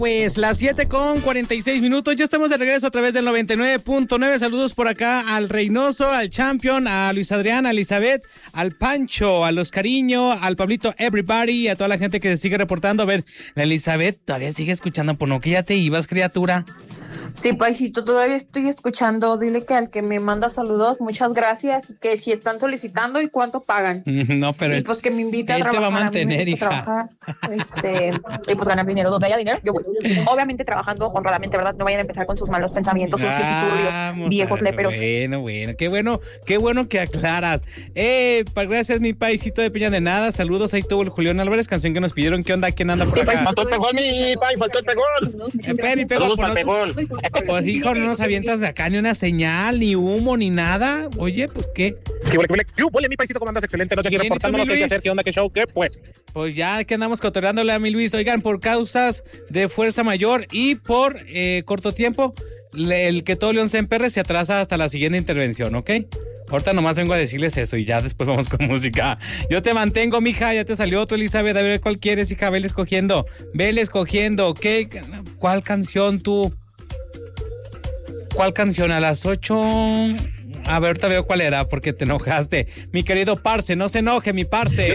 Pues las 7:46, ya estamos de regreso a través del 99.9. Saludos por acá al Reynoso, al Champion, a Luis Adrián, a Elizabeth, al Pancho, a los Cariño, al Pablito Everybody y a toda la gente que se sigue reportando. A ver, la Elizabeth todavía sigue escuchando, por no que ya te ibas, criatura. Sí, paisito, todavía estoy escuchando. Dile que al que me manda saludos, muchas gracias, y que si están solicitando y cuánto pagan. No, pero y pues que me invita a él trabajar. te va a mantener, hija. Trabajar, y pues ganar dinero. Donde haya dinero, yo voy. Obviamente trabajando honradamente, ¿verdad? No vayan a empezar con sus malos pensamientos, sucios y turbios, viejos léperos. Bueno, qué bueno que aclaras. Gracias, mi paisito de Peña de Nada. Saludos, ahí tuvo el Julián Álvarez, canción que nos pidieron. ¿Qué onda? ¿Quién anda por acá? Faltó el pegón, mi pai, faltó el pegón. Saludos para el pegón. Pues hijo, no nos avientas de acá ni una señal, ni humo, ni nada. Oye, pues qué. ¿Qué huele, mi paisito? ¿Cómo andas? Excelente noche aquí reportándonos. ¿Qué hay que hacer? ¿Qué onda? ¿Qué show? ¿Qué pues? Pues ya que andamos cotorreándole a mi Luis. Oigan, por causas de fuerza mayor y por corto tiempo, el que todo León se emperre se atrasa hasta la siguiente intervención, ¿ok? Ahorita nomás vengo a decirles eso y ya después vamos con música. Yo te mantengo, mija, ya te salió otro, Elizabeth. A ver cuál quieres, hija, vele escogiendo. ¿Qué? ¿Cuál canción tú? ¿Cuál canción? A las 8... A ver, ahorita veo cuál era, porque te enojaste. Mi querido Parce, no se enoje, mi Parce.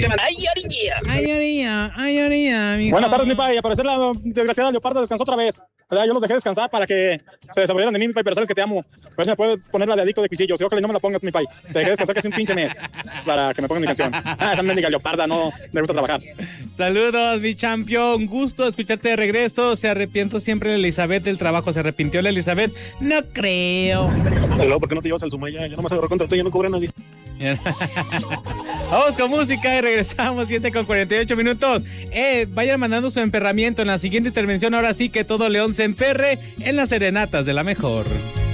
Ay, orilla, mijo. Buenas tardes, mi pai. Al parecer la desgraciada Leoparda descansó otra vez, ¿verdad? Yo los dejé descansar para que se desaburrieran de mí, mi pai, pero sabes que te amo. A ver si me puedes poner la de Adicto de Cuisillos. Ojalá y no me la pongas, mi pai. Te dejé descansar casi un pinche mes para que me pongan mi canción. Esa mendiga Leoparda no me gusta trabajar. Saludos, mi champion. Gusto escucharte de regreso. Se arrepiento siempre la Elizabeth del trabajo. ¿Se arrepintió la Elizabeth? No creo. Pero, ¿por qué no te llevas al Sumaya? Yo no me agarro contra ti, yo no cobré a nadie. Vamos con música y regresamos 7:48. Vayan mandando su emperramiento en la siguiente intervención. Ahora sí que todo León se emperre en las serenatas de la mejor.